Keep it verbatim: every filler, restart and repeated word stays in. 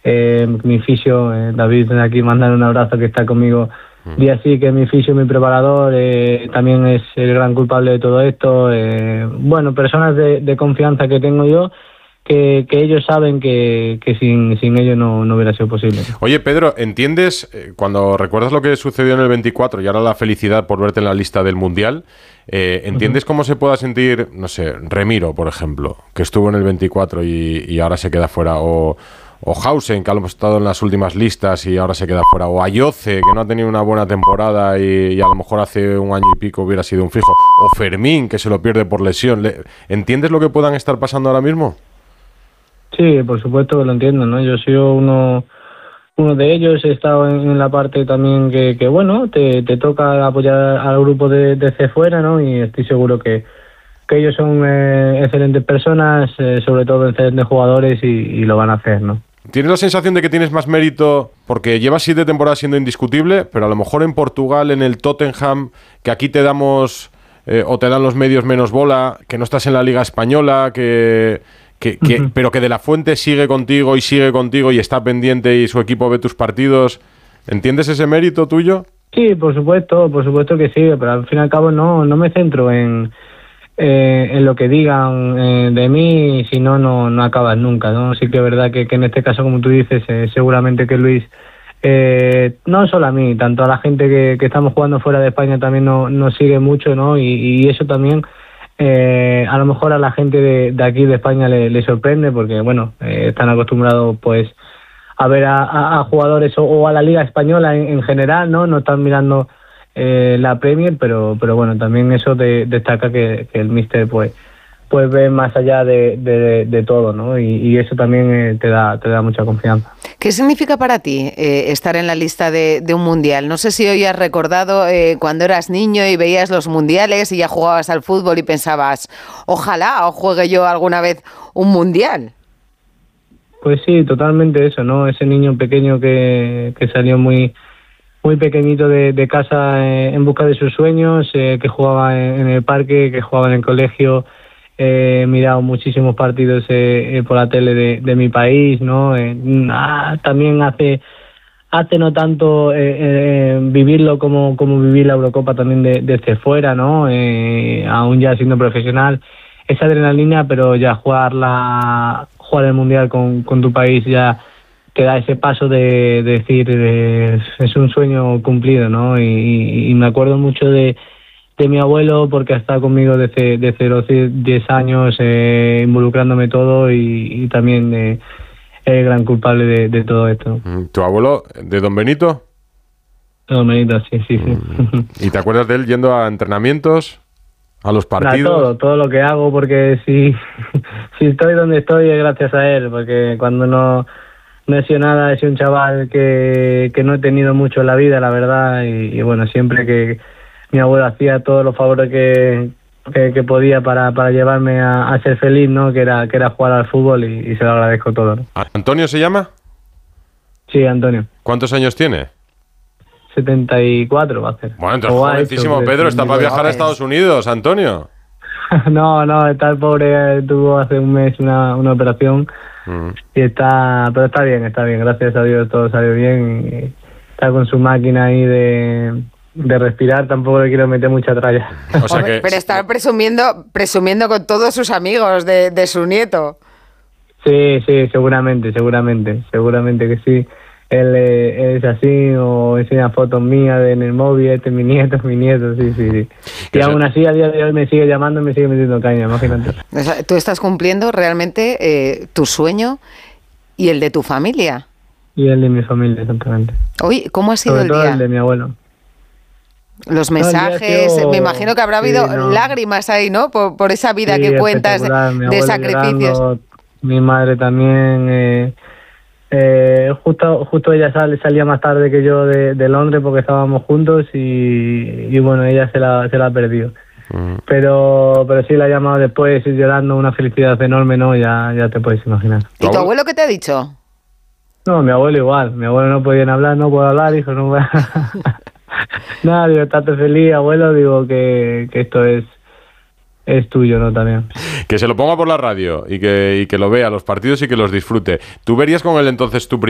eh, mi fisio, eh, David, desde aquí mandar un abrazo, que está conmigo día sí, que mi fisio, mi preparador, eh, también es el gran culpable de todo esto. Eh, bueno, personas de, de confianza que tengo yo, que, que ellos saben que, que sin, sin ellos no, no hubiera sido posible. Oye, Pedro, ¿entiendes, eh, cuando recuerdas lo que sucedió en el veinticuatro y ahora la felicidad por verte en la lista del Mundial, eh, ¿entiendes uh-huh. cómo se pueda sentir, no sé, Remiro, por ejemplo, que estuvo en el veinticuatro y, y ahora se queda fuera, o... o Hausen, que ha estado en las últimas listas y ahora se queda fuera, o Ayoce, que no ha tenido una buena temporada y, y a lo mejor hace un año y pico hubiera sido un fijo, o Fermín, que se lo pierde por lesión? ¿Entiendes lo que puedan estar pasando ahora mismo? Sí, por supuesto que lo entiendo, ¿no? Yo soy uno uno de ellos, he estado en, en la parte también que, que bueno, te, te toca apoyar al grupo de, de C fuera, ¿no? Y estoy seguro que que ellos son eh, excelentes personas, eh, sobre todo excelentes jugadores, y, y lo van a hacer, ¿no? ¿Tienes la sensación de que tienes más mérito porque llevas siete temporadas siendo indiscutible, pero a lo mejor en Portugal, en el Tottenham, que aquí te damos eh, o te dan los medios menos bola, que no estás en la Liga Española, que, que, que uh-huh. pero que De La Fuente sigue contigo y sigue contigo y está pendiente y su equipo ve tus partidos? ¿Entiendes ese mérito tuyo? Sí, por supuesto, por supuesto que sí, pero al fin y al cabo no, no me centro en... Eh, en lo que digan eh, de mí, si no, no no acabas nunca, ¿no? Sí que es verdad que, que en este caso, como tú dices, eh, seguramente que Luis, eh, no solo a mí, tanto a la gente que, que estamos jugando fuera de España también nos no sigue mucho, ¿no? Y, y eso también eh, a lo mejor a la gente de, de aquí de España le, le sorprende, porque bueno, eh, están acostumbrados pues a ver a, a, a jugadores o, o a la Liga Española en, en general, ¿no? No están mirando Eh, la Premier, pero pero bueno, también eso de, destaca que, que el míster pues pues ve más allá de, de, de todo, ¿no? Y, y eso también eh, te da te da mucha confianza. ¿Qué significa para ti eh, estar en la lista de, de un mundial? No sé si hoy has recordado eh, cuando eras niño y veías los mundiales y ya jugabas al fútbol y pensabas, ojalá o juegue yo alguna vez un mundial. Pues sí, totalmente eso, ¿no? Ese niño pequeño que, que salió muy muy pequeñito de, de casa eh, en busca de sus sueños, eh, que jugaba en, en el parque, que jugaba en el colegio, eh, he mirado muchísimos partidos eh, eh, por la tele de, de mi país, ¿no? Eh, ah, también hace hace no tanto eh, eh, vivirlo como, como vivir la Eurocopa también de, desde fuera, ¿no? Eh, aún ya siendo profesional, esa adrenalina, pero ya jugarla, jugar el Mundial con, con tu país ya te da ese paso de, de decir de, es un sueño cumplido, ¿no? Y, y me acuerdo mucho de, de mi abuelo, porque ha estado conmigo desde, desde los diez años, eh, involucrándome todo, y, y también eh, es el gran culpable de, de todo esto. ¿Tu abuelo, de Don Benito? Don Benito, sí, sí, sí. ¿Y te acuerdas de él yendo a entrenamientos, a los partidos? Nah, todo, todo lo que hago, porque si, si estoy donde estoy es gracias a él, porque cuando no... No he sido nada, he sido un chaval que, que no he tenido mucho en la vida, la verdad, y, y bueno, siempre que mi abuelo hacía todos los favores que, que, que podía para, para llevarme a, a ser feliz, ¿no? Que era, que era jugar al fútbol, y, y se lo agradezco todo, ¿no? ¿Antonio se llama? Sí, Antonio. ¿Cuántos años tiene? setenta y cuatro va a ser. Bueno, entonces jovencísimo, Pedro, está para viajar a Estados Unidos, Antonio. No, no, está el pobre, tuvo hace un mes una, una operación. Mm. Y está, pero está bien, está bien, gracias a Dios todo salió bien, y está con su máquina ahí de, de respirar, tampoco le quiero meter mucha tralla. O sea que... Pero está presumiendo, presumiendo con todos sus amigos de, de su nieto. Sí, sí, seguramente, seguramente, seguramente que sí. Él eh, es así, o enseña fotos mías de, en el móvil, este es mi nieto, es mi nieto, sí, sí, sí. Y aún así, a día de hoy me sigue llamando y me sigue metiendo caña, imagínate. O sea, tú estás cumpliendo realmente eh, tu sueño y el de tu familia. Y el de mi familia, exactamente. Oye, ¿cómo ha sido Sobre el todo día? el de mi abuelo. Los mensajes, no, me imagino que habrá habido sí, no. lágrimas ahí, ¿no? Por, por esa vida sí, que cuentas de, de sacrificios. Llorando, mi madre también... Eh, Eh, justo justo ella sal, salía más tarde que yo de, de Londres porque estábamos juntos, y, y bueno, ella se la se la perdió. Mm. Pero pero sí la ha llamado después llorando, una felicidad enorme, ¿no? Ya ya te puedes imaginar. ¿Y tu abuelo qué te ha dicho? No, mi abuelo igual. Mi abuelo no podían hablar, no puedo hablar, hijo, no puedo... Nada, digo, estate feliz, abuelo, digo que, que esto es es tuyo, ¿no? También. Que se lo ponga por la radio y que, y que lo vea los partidos y que los disfrute. ¿Tú verías con él entonces tu